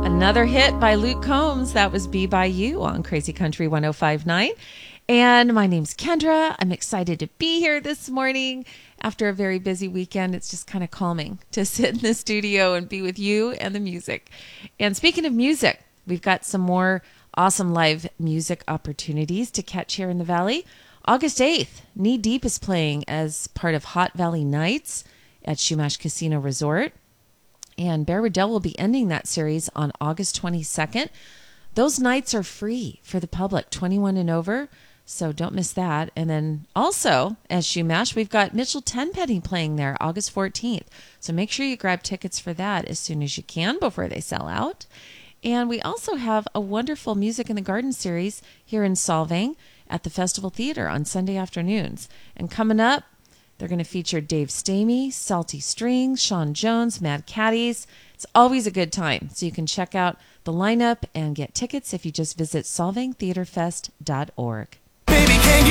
Another hit by Luke Combs. That was Be By You on Crazy Country 105.9. And my name's Kendra. I'm excited to be here this morning. After a very busy weekend, it's just kind of calming to sit in the studio and be with you and the music. And speaking of music, we've got some more awesome live music opportunities to catch here in the Valley. August 8th, Knee Deep is playing as part of Hot Valley Nights at Chumash Casino Resort. And Bear Riddell will be ending that series on August 22nd. Those nights are free for the public, 21 and over, so don't miss that. And then also, as Chumash, we've got Mitchell Tenpenny playing there August 14th. So make sure you grab tickets for that as soon as you can before they sell out. And we also have a wonderful Music in the Garden series here in Solvang at the Festival Theater on Sunday afternoons. And coming up, they're going to feature Dave Stamey, Salty Strings, Sean Jones, Mad Caddies. It's always a good time. So you can check out the lineup and get tickets if you just visit solvangtheaterfest.org. Baby, can